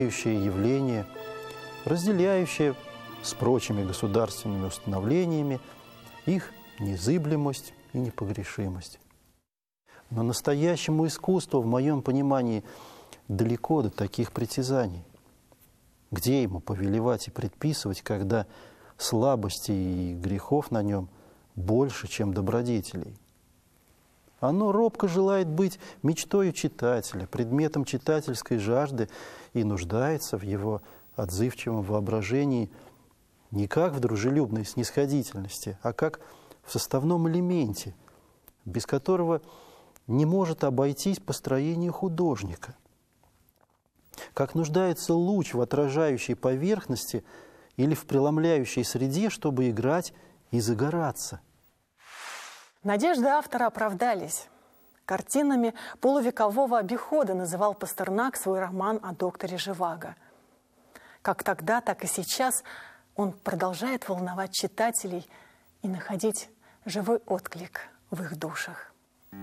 явление, разделяющее с прочими государственными установлениями их незыблемость и непогрешимость. Но настоящему искусству, в моем понимании, далеко до таких притязаний. Где ему повелевать и предписывать, когда слабостей и грехов на нем больше, чем добродетелей? Оно робко желает быть мечтою читателя, предметом читательской жажды и нуждается в его отзывчивом воображении не как в дружелюбной снисходительности, а как в составном элементе, без которого не может обойтись построение художника. Как нуждается луч в отражающей поверхности или в преломляющей среде, чтобы играть и загораться. Надежды автора оправдались. Картинами полувекового обихода называл Пастернак свой роман о докторе Живаго. Как тогда, так и сейчас он продолжает волновать читателей и находить живой отклик в их душах.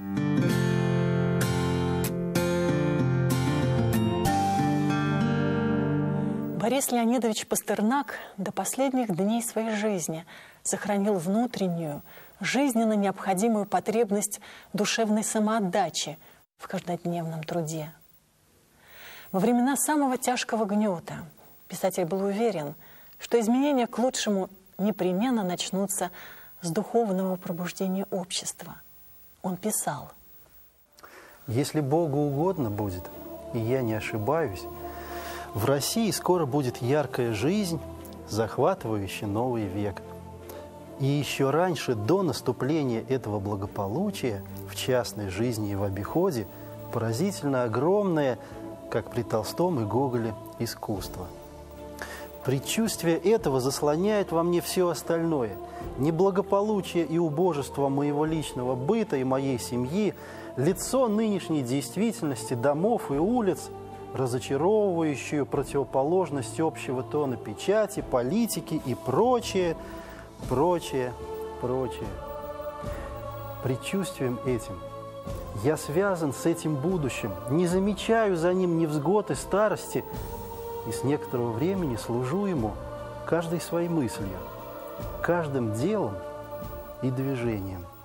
Борис Леонидович Пастернак до последних дней своей жизни сохранил внутреннюю, жизненно необходимую потребность душевной самоотдачи в каждодневном труде. Во времена самого тяжкого гнета писатель был уверен, что изменения к лучшему непременно начнутся с духовного пробуждения общества. Он писал: «Если Богу угодно будет, и я не ошибаюсь, в России скоро будет яркая жизнь, захватывающий новый век. И еще раньше, до наступления этого благополучия, в частной жизни и в обиходе, поразительно огромное, как при Толстом и Гоголе, искусство. Предчувствие этого заслоняет во мне все остальное. Неблагополучие и убожество моего личного быта и моей семьи, лицо нынешней действительности домов и улиц, разочаровывающую противоположность общего тона печати, политики и прочее, прочее, прочее. Предчувствием этим я связан с этим будущим, не замечаю за ним невзгод и старости, и с некоторого времени служу ему каждой своей мыслью, каждым делом и движением.